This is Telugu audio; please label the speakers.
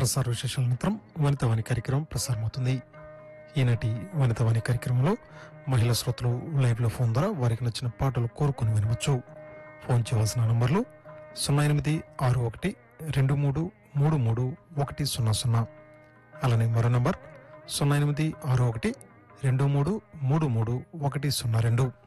Speaker 1: ప్రసార విశేషాల అనంతరం వనితవాణి కార్యక్రమం ప్రసారమవుతుంది. ఈనాటి వనితవాణి కార్యక్రమంలో మహిళా శ్రోతలు లైవ్ లో ఫోన్ ద్వారా వారికి నచ్చిన పాటలు కోరుకుని వినవచ్చు. ఫోన్ చేయవలసిన నంబర్లు 086123333100, అలానే మరో నంబర్ 086123333102.